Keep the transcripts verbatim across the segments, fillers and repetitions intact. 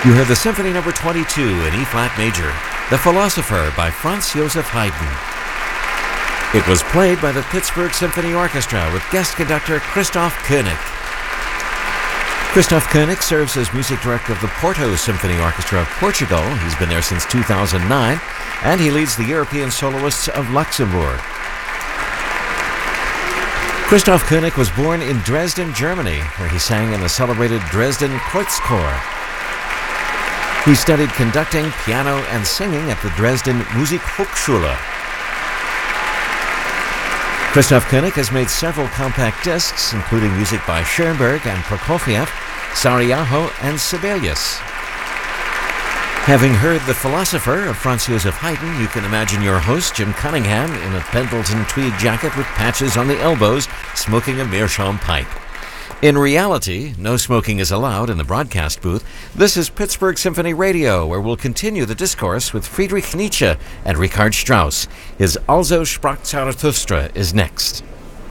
You heard the Symphony Number twenty-two in E-flat major, The Philosopher by Franz Joseph Haydn. It was played by the Pittsburgh Symphony Orchestra with guest conductor Christoph Koenig. Christoph Koenig serves as music director of the Porto Symphony Orchestra of Portugal. He's been there since two thousand nine, and he leads the European Soloists of Luxembourg. Christoph Koenig was born in Dresden, Germany, where he sang in the celebrated Dresden Kreuzchor. He studied conducting, piano, and singing at the Dresden Musikhochschule. Christoph Koenig has made several compact discs, including music by Schoenberg and Prokofiev, Sarajevo, and Sibelius. Having heard The Philosopher of Franz Joseph Haydn, you can imagine your host, Jim Cunningham, in a Pendleton tweed jacket with patches on the elbows, smoking a meerschaum pipe. In reality, no smoking is allowed in the broadcast booth. This is Pittsburgh Symphony Radio, where we'll continue the discourse with Friedrich Nietzsche and Richard Strauss. His Also sprach Zarathustra is next.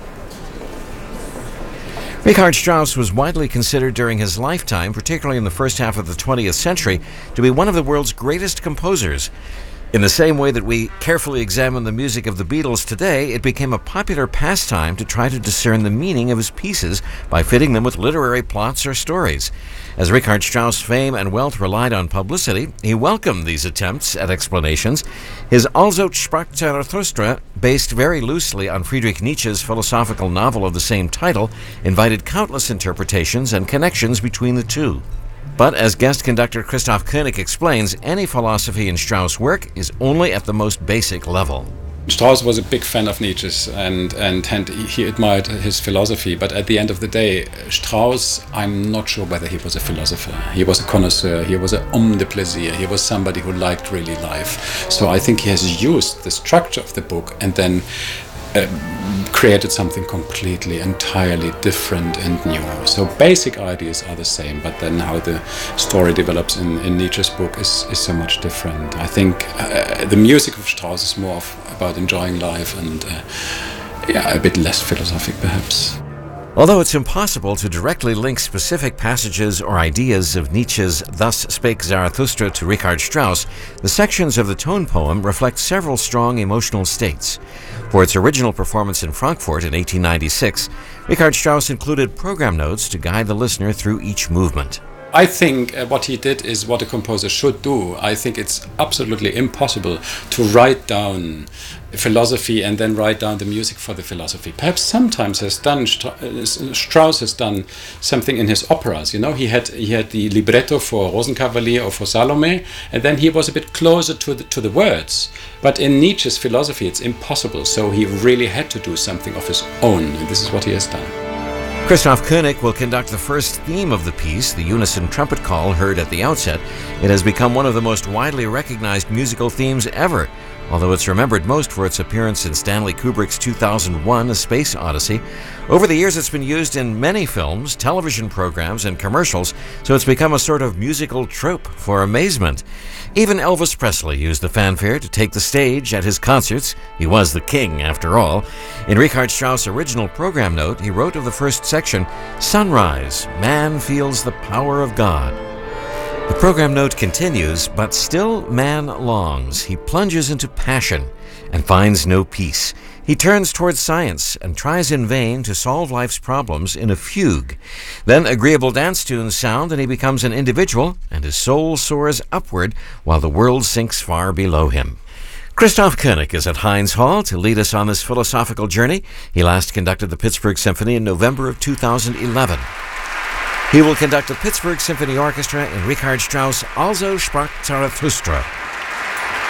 Richard Strauss was widely considered during his lifetime, particularly in the first half of the twentieth century, to be one of the world's greatest composers. In the same way that we carefully examine the music of the Beatles today, it became a popular pastime to try to discern the meaning of his pieces by fitting them with literary plots or stories. As Richard Strauss' fame and wealth relied on publicity, he welcomed these attempts at explanations. His Also sprach Zarathustra, based very loosely on Friedrich Nietzsche's philosophical novel of the same title, invited countless interpretations and connections between the two. But as guest conductor Christoph Koenig explains, any philosophy in Strauss' work is only at the most basic level. Strauss was a big fan of Nietzsche's and, and, and he admired his philosophy, but at the end of the day, Strauss, I'm not sure whether he was a philosopher. He was a connoisseur, he was an homme de plaisir, he was somebody who liked really life. So I think he has used the structure of the book and then Uh, created something completely, entirely different and new. So basic ideas are the same, but then how the story develops in, in Nietzsche's book is, is so much different. I think uh, the music of Strauss is more of, about enjoying life and uh, yeah, a bit less philosophic perhaps. Although it's impossible to directly link specific passages or ideas of Nietzsche's Thus Spake Zarathustra to Richard Strauss, the sections of the tone poem reflect several strong emotional states. For its original performance in Frankfurt in eighteen ninety-six, Richard Strauss included program notes to guide the listener through each movement. I think uh, what he did is what a composer should do. I think it's absolutely impossible to write down philosophy and then write down the music for the philosophy. Perhaps sometimes has done Strauss has done something in his operas. You know, he had he had the libretto for Rosenkavalier or for Salome, and then he was a bit closer to the to the words. But in Nietzsche's philosophy, it's impossible. So he really had to do something of his own, and this is what he has done. Christoph Koenig will conduct the first theme of the piece, the unison trumpet call heard at the outset. It has become one of the most widely recognized musical themes ever, although it's remembered most for its appearance in Stanley Kubrick's two thousand one A Space Odyssey. Over the years, it's been used in many films, television programs, and commercials, so it's become a sort of musical trope for amazement. Even Elvis Presley used the fanfare to take the stage at his concerts. He was the king, after all. In Richard Strauss' original program note, he wrote of the first section, "Sunrise, man feels the power of God." The program note continues, but still man longs. He plunges into passion and finds no peace. He turns towards science and tries in vain to solve life's problems in a fugue. Then agreeable dance tunes sound and he becomes an individual, and his soul soars upward while the world sinks far below him. Christoph Koenig is at Heinz Hall to lead us on this philosophical journey. He last conducted the Pittsburgh Symphony in November of two thousand eleven. He will conduct the Pittsburgh Symphony Orchestra in Richard Strauss' Also sprach Zarathustra.